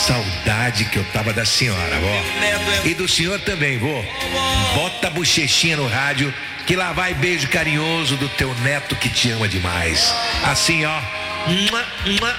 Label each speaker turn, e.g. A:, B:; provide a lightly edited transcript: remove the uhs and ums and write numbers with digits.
A: saudade que eu tava da senhora, vó. E do senhor também, vô. Bota a bochechinha no rádio, que lá vai beijo carinhoso do teu neto que te ama demais. Assim, ó.